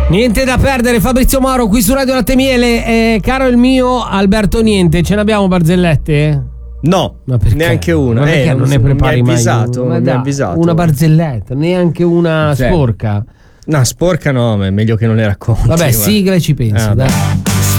Niente da perdere, Fabrizio Moro qui su Radio Latte Miele. Caro il mio Alberto Niente, ce n'abbiamo barzellette? No, neanche una. Ma perché non ne prepari mai? Non mi ha avvisato. Una barzelletta, neanche una sporca. No, sporca no, ma è meglio che non le racconti. Vabbè, sigla e ci pensi, dai.